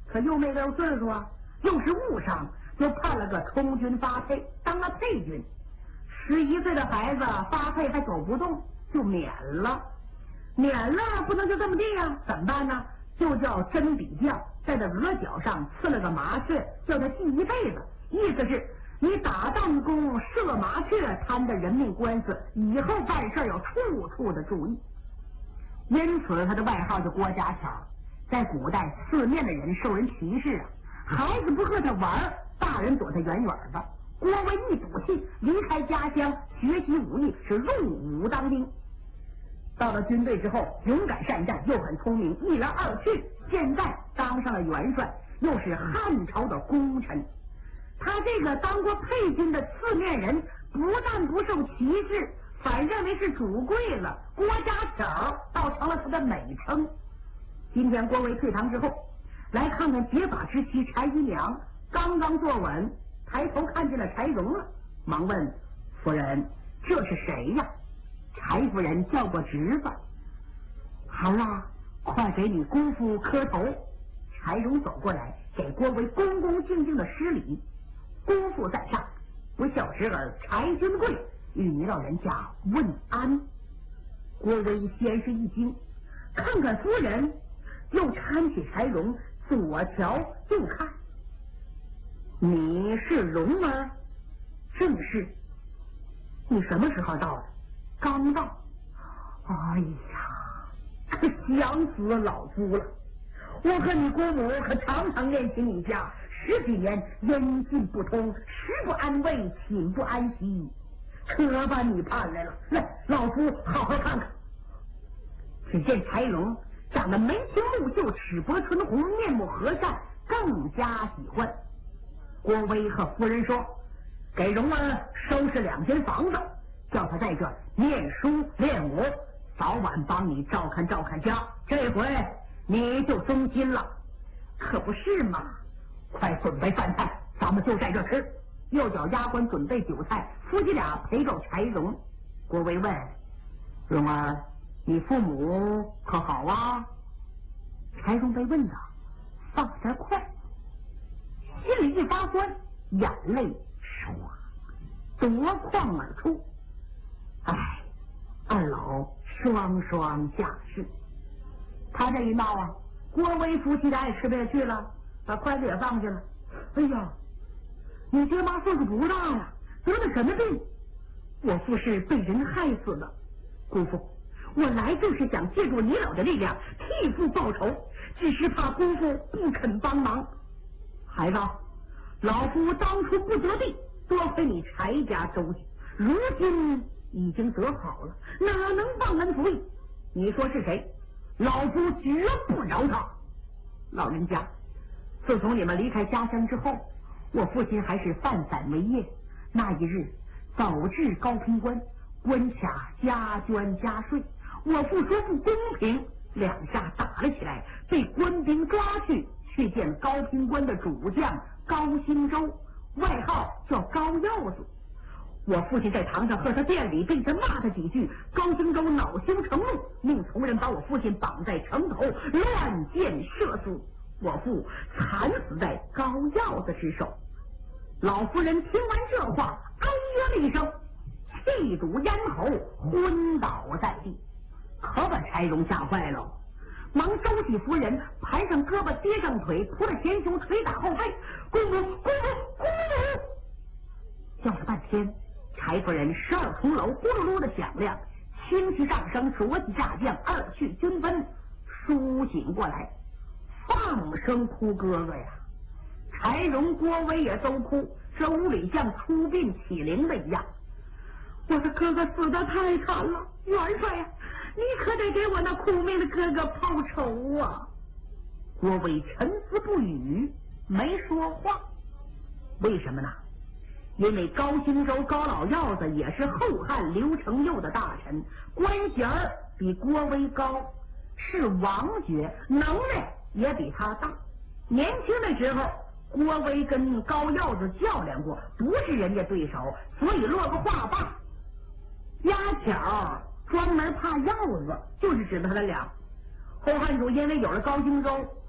可又没到岁数啊，又是误伤，就判了个充军发配，当了配军。11岁的孩子发配还走不动，就免了。免了不能就这么地呀，怎么办呢？就叫真比将，在他额角上刺了个麻雀，叫他记一辈子。意思是你打弹弓射麻雀，摊的人命官司，以后办事要处处的注意。因此他的外号叫郭家巧。在古代，四面的人受人歧视啊，孩子不和他玩，大人躲他远远的。郭威一赌气，离开家乡，学习武艺，是入伍当兵。到了军队之后，勇敢善战，又很聪明，一来二去，现在当上了元帅，又是汉朝的功臣。他这个当过配军的四面人，不但不受歧视，反认为是主贵了。郭家巧倒成了他的美称。今天郭威退堂之后，来看看结发之妻柴姨娘，刚刚坐稳，抬头看见了柴荣了，忙问夫人：“这是谁呀？”柴夫人叫过侄子。孩儿，快给你姑父磕头。柴荣走过来，给郭威恭恭敬敬的施礼。姑父在上，不孝时儿柴君贵与你老人家问安。郭威先是一惊，看看夫人，又搀起柴荣，左瞧右看。你是荣儿？正是。你什么时候到的？刚到。哎呀，可想死老夫了！我和你姑母可常常念起你家，10几年音信不通，食不安慰，寝不安息，可把你盼来了。来，老夫好好看看。只见柴荣长得眉清目秀，齿薄唇红，面目和善，更加喜欢。郭威和夫人说，给荣儿收拾2间房子，叫他在这念书练武，早晚帮你照看照看家。这回你就松心了，可不是嘛？快准备饭菜，咱们就在这吃。又叫丫鬟准备酒菜，夫妻俩陪着柴荣。郭威问荣儿，你父母可好啊？柴荣被问的放下筷子，心里一发酸，眼泪唰夺眶而出。唉，二老双双下世。他这一闹啊，郭威夫妻俩也吃不下去了，把筷子也放下了。哎呀，你爹妈岁数不大呀，得了什么病？我父是被人害死的。姑父，我来就是想借助你老的力量替父报仇，只是怕姑父不肯帮忙。孩子，老夫当初不得地，多亏你柴家周济，如今已经得好了，哪能忘恩负义？你说是谁？老夫绝不饶他。老人家，自从你们离开家乡之后，我父亲还是贩散为业。那一日走至高平关，关卡家捐家税，我父说不公平，2下打了起来，被官兵抓去见高平关的主将高兴洲，外号叫高鹞子。我父亲在堂上和他店里被他骂他几句，高兴洲恼羞成怒，命从人把我父亲绑在城头，乱箭射死。我父惨死在高鹞子之手。老夫人听完这话，哎呀了一声，气堵咽喉，昏倒在地，可把柴荣吓坏了，忙收起夫人，盘上胳膊，跌上腿，扑了前胸，捶打后背，姑母，姑母，姑母！叫了半天，柴夫人12重楼咕噜噜的响亮，轻骑上升，着起大将，2去均分，苏醒过来，放声哭哥哥呀！柴荣、郭威也都哭，这屋里像出殡起灵的一样。我的哥哥死得太惨了，元帅呀，你可得给我那苦命的哥哥报仇啊！郭威沉思不语，没说话。为什么呢？因为高兴洲高老鹞子也是后汉刘承佑的大臣，官衔比郭威高，是王爵，能耐也比他大。年轻的时候，郭威跟高鹞子较量过，不是人家对手，所以落个话罢。压巧专门怕鹞子，就是指他俩。后汉主因为有了高兴洲，